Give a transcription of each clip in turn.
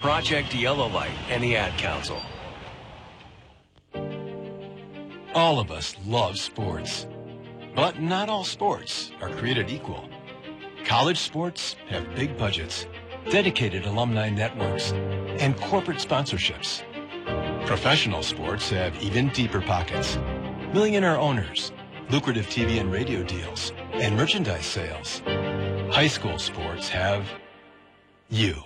Project Yellow Light and the Ad Council. All of us love sports, but not all sports are created equal. College sports have big budgets, dedicated alumni networks, and corporate sponsorships. Professional sports have even deeper pockets, millionaire owners, lucrative TV and radio deals, and merchandise sales. High school sports have you.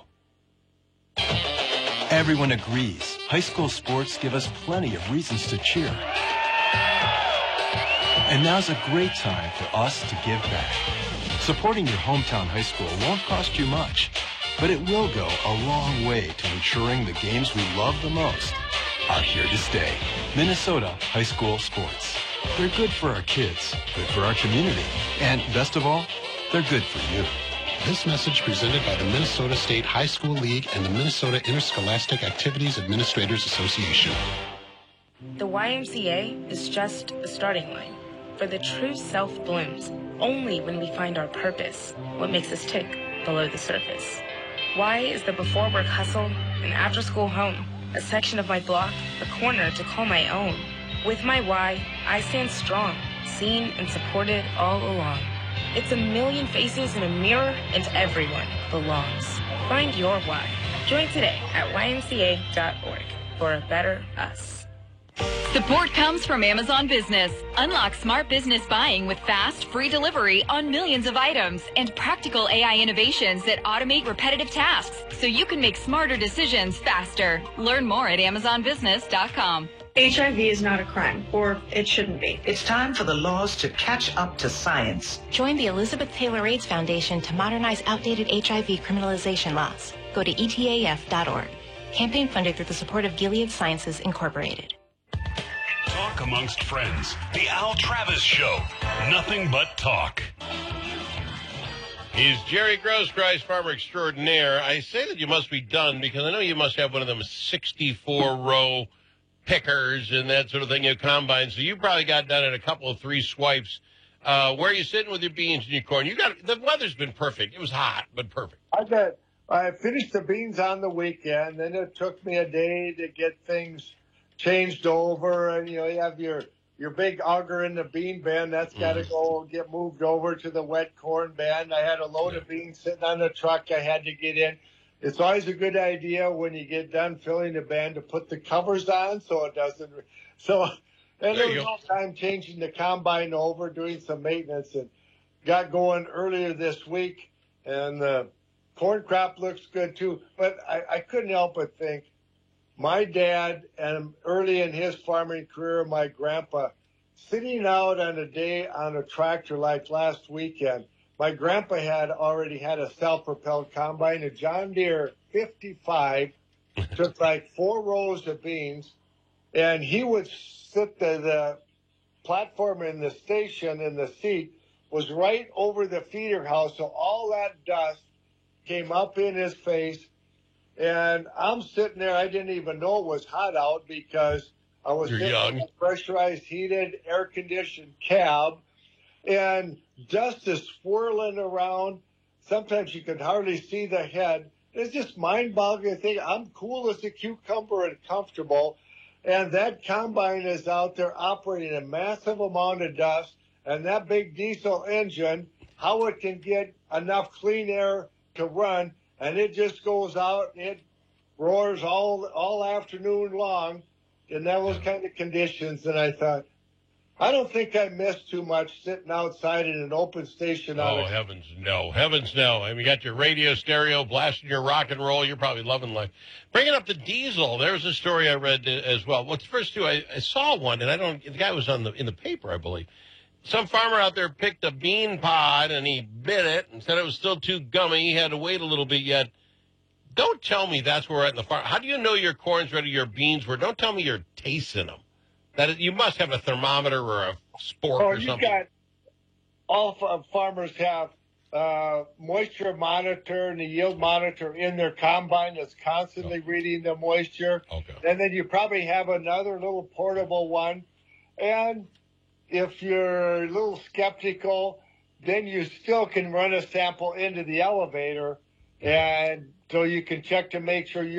Everyone agrees high school sports give us plenty of reasons to cheer. And now's a great time for us to give back. Supporting your hometown high school won't cost you much, but it will go a long way to ensuring the games we love the most are here to stay. Minnesota high school sports. They're good for our kids, good for our community, and best of all, they're good for you. This message presented by the Minnesota State High School League and the Minnesota Interscholastic Activities Administrators Association. The YMCA is just a starting line. For the true self blooms only when we find our purpose, what makes us tick below the surface. Y is the before work hustle, an after school home, a section of my block, a corner to call my own. With my Y, I stand strong, seen and supported all along. It's a million faces in a mirror and everyone belongs. Find your Y. Join today at ymca.org for a better us. Support comes from Amazon Business. Unlock smart business buying with fast, free delivery on millions of items and practical AI innovations that automate repetitive tasks so you can make smarter decisions faster. Learn more at amazonbusiness.com. HIV is not a crime, or it shouldn't be. It's time for the laws to catch up to science. Join the Elizabeth Taylor AIDS Foundation to modernize outdated HIV criminalization laws. Go to etaf.org. Campaign funded through the support of Gilead Sciences Incorporated. Talk amongst friends. The Al Travis Show. Nothing but talk. He's Jerry Grosskreis, farmer extraordinaire. I say that you must be done because I know you must have one of them 64-row pickers and that sort of thing, your combine. So you probably got done in a couple of 3 swipes. Where are you sitting with your beans and your corn? The weather's been perfect. It was hot, but perfect. I finished the beans on the weekend. Then it took me a day to get things changed over, and you have your big auger in the bean bin. That's got to go get moved over to the wet corn bin. I had a load of beans sitting on the truck I had to get in. It's always a good idea when you get done filling the bin to put the covers on so it doesn't. And there was all time changing the combine over, doing some maintenance, and got going earlier this week. And the corn crop looks good too. But I couldn't help but think, my dad, and early in his farming career, my grandpa, sitting out on a day on a tractor like last weekend. My grandpa had already had a self-propelled combine, a John Deere 55, took like 4 rows of beans, and he would sit the platform in the station in the seat was right over the feeder house, so all that dust came up in his face. And I'm sitting there. I didn't even know it was hot out because I was sitting in a pressurized, heated, air-conditioned cab. And dust is swirling around. Sometimes you can hardly see the head. It's just mind-boggling thing. I'm cool as a cucumber and comfortable. And that combine is out there operating a massive amount of dust. And that big diesel engine, how it can get enough clean air to run. And it just goes out and it roars all afternoon long in those kind of conditions. And I thought, I don't think I missed too much sitting outside in an open station. Oh, heavens no. Heavens no. I mean, you got your radio stereo blasting your rock and roll. You're probably loving life. Bringing up the diesel, there's a story I read as well. Well, first, too, I saw one, and the guy was in the paper, I believe. Some farmer out there picked a bean pod, and he bit it and said it was still too gummy. He had to wait a little bit yet. Don't tell me that's where we're at in the farm. How do you know your corn's ready, your beans were? Don't tell me you're tasting them. You must have a thermometer or a spork or something. All farmers have moisture monitor and the yield monitor in their combine that's constantly reading the moisture. Okay. And then you probably have another little portable one. And if you're a little skeptical, then you still can run a sample into the elevator, and so you can check to make sure